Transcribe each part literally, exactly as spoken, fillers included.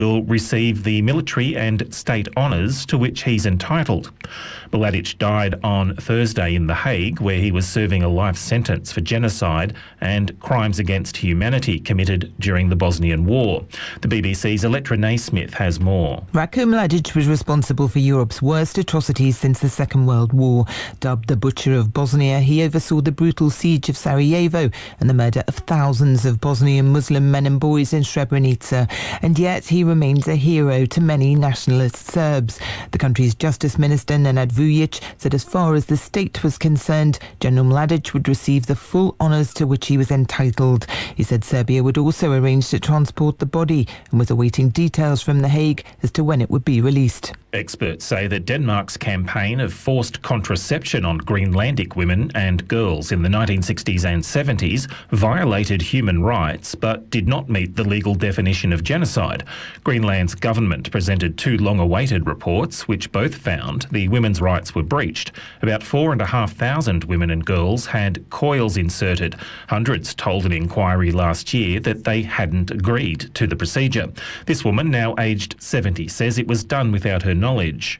will receive the military and state honours to which he's entitled. Mladic died on Thursday in The Hague, where he was serving a life sentence for genocide and crimes against humanity committed during the Bosnian War. The B B C's Electra Naismith has more. Ratko Mladic was responsible for Europe's worst atrocities since the Second World War. Dubbed the Butcher of Bosnia, he oversaw the brutal siege of Sarajevo and the murder of thousands of Bosnian Muslim men and boys in Srebrenica. And yet he remains a hero to many nationalist Serbs. The country's Justice Minister, Nenad Vujic, said as far as the state was concerned, General Mladic would receive the full honours to which he was entitled. He said Serbia would also arrange to transport the body and was awaiting details from The Hague as to when it would be released. Experts say that Denmark's campaign of forced contraception on Greenlandic women and girls in the nineteen sixties and seventies violated human rights but did not meet the legal definition of genocide. Greenland's government presented two long-awaited reports which both found the women's rights were breached. About four and a half thousand women and girls had coils inserted. Hundreds told an inquiry last year that they hadn't agreed to the procedure. This woman, now aged seventy, says it was done without her knowledge.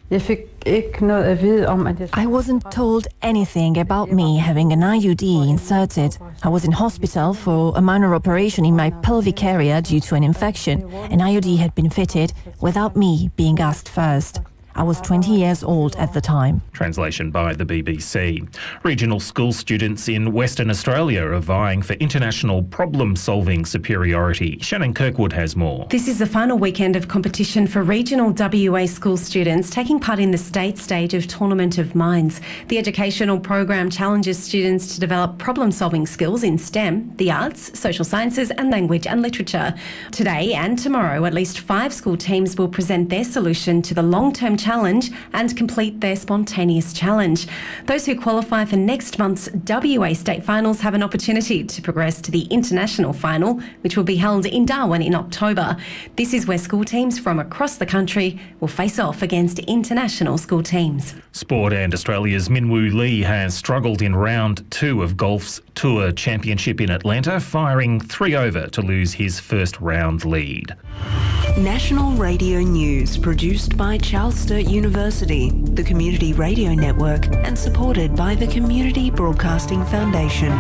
I wasn't told anything about me having an I U D inserted. I was in hospital for a minor operation in my pelvic area due to an infection. An I U D had been fitted without me being asked first. I was twenty years old at the time. Translation by the B B C. Regional school students in Western Australia are vying for international problem-solving superiority. Shannon Kirkwood has more. This is the final weekend of competition for regional W A school students taking part in the state stage of Tournament of Minds. The educational program challenges students to develop problem-solving skills in STEM, the arts, social sciences and language and literature. Today and tomorrow, at least five school teams will present their solution to the long-term challenge and complete their spontaneous challenge. Those who qualify for next month's W A state finals have an opportunity to progress to the international final, which will be held in Darwin in October. This is where school teams from across the country will face off against international school teams. Sport, and Australia's Minwoo Lee has struggled in round two of golf's Tour Championship in Atlanta, firing three over to lose his first round lead. National Radio News, produced by Charles Sturt University, the Community Radio Network, and supported by the Community Broadcasting Foundation.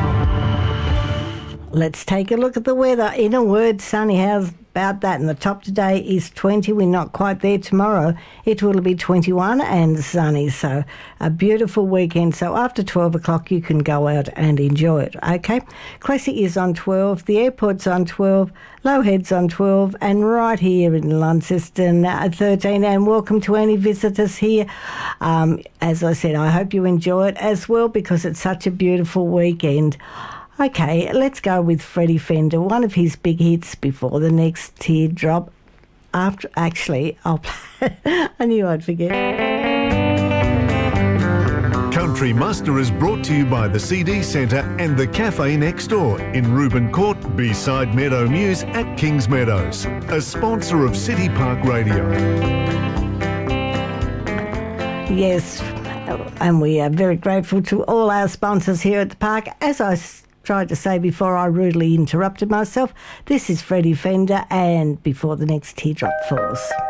Let's take a look at the weather. In a word, sunny. How's about that? And the top today is twenty. We're not quite there tomorrow. It will be twenty-one and sunny. So a beautiful weekend. So after twelve o'clock, you can go out and enjoy it. Okay. Classic is on twelve. The airport's on twelve. Lowhead's on twelve. And right here in Launceston, uh, thirteen. And welcome to any visitors here. Um, as I said, I hope you enjoy it as well because it's such a beautiful weekend. Okay, let's go with Freddie Fender, one of his big hits before the next teardrop. After, actually, I'll play. I knew I'd forget. Country Muster is brought to you by the C D Centre and the Cafe Next Door in Reuben Court, beside Meadow Mews at Kings Meadows, a sponsor of City Park Radio. Yes, and we are very grateful to all our sponsors here at the park. As I tried to say before I rudely interrupted myself, this is Freddie Fender and Before the Next Teardrop Falls.